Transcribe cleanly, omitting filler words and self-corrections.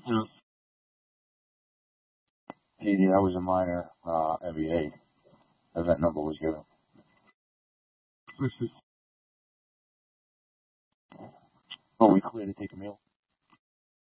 Yeah. That was a minor MBA. Event number was given. This is Oh, we clear to take a meal.